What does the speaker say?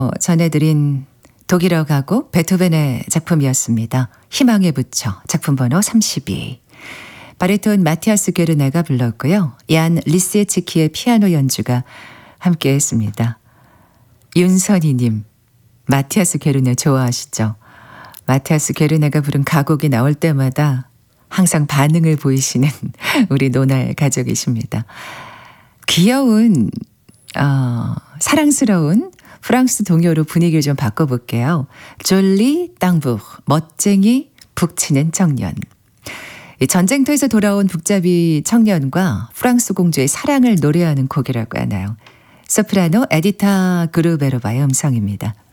전해드린 독일어 가곡 베토벤의 작품이었습니다. 희망의 부처 작품 번호 32. 바리톤 마티아스 게르네가 불렀고요. 얀 리스에츠키의 피아노 연주가 함께했습니다. 윤선희님, 마티아스 게르네 좋아하시죠? 마티아스 게르네가 부른 가곡이 나올 때마다 항상 반응을 보이시는 우리 노날 가족이십니다. 귀여운 사랑스러운 프랑스 동요로 분위기를 좀 바꿔볼게요. 졸리 땅북, 멋쟁이 북치는 청년. 전쟁터에서 돌아온 북잡이 청년과 프랑스 공주의 사랑을 노래하는 곡이라고 하나요. 소프라노 에디타 그루베로바의 음성입니다.